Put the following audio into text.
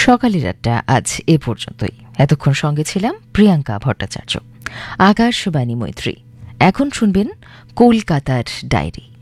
সকালের আড্ডা আজ এ পর্যন্তই। এতক্ষণ সঙ্গে ছিলাম প্রিয়াঙ্কা ভট্টাচার্য। আকাশবাণী মৈত্রী। এখন শুনবেন কলকাতার ডায়েরি।